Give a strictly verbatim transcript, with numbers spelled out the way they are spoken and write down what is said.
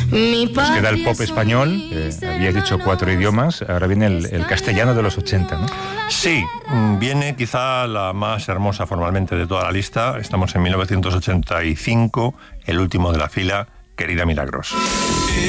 Nos queda el pop español, eh, habías dicho cuatro idiomas, ahora viene el, el castellano de los ochenta, ¿no? Sí, viene quizá la más hermosa formalmente de toda la lista. Estamos en mil novecientos ochenta y cinco, el último de la fila, Querida Milagros.